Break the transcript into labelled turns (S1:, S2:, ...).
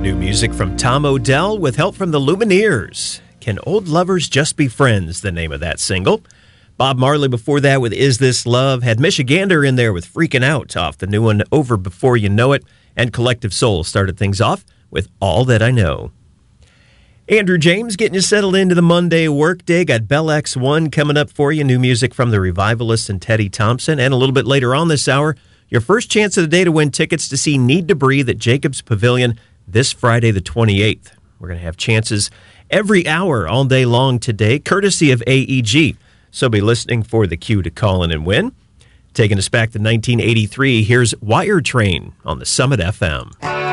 S1: New music from Tom Odell with help from the Lumineers. Can Old Lovers Just Be Friends, the name of that single. Bob Marley before that with Is This Love. Had Michigander in there with Freaking Out off the new one Over Before You Know It. And Collective Soul started things off with All That I Know. Andrew James getting you settled into the Monday workday. Got Bell X1 coming up for you. New music from the Revivalists and Teddy Thompson. And a little bit later on this hour, your first chance of the day to win tickets to see Need to Breathe at Jacobs Pavilion this Friday the 28th. We're going to have chances every hour all day long today, courtesy of AEG. So be listening for the cue to call in and win. Taking us back to 1983, here's Wire Train on the Summit FM.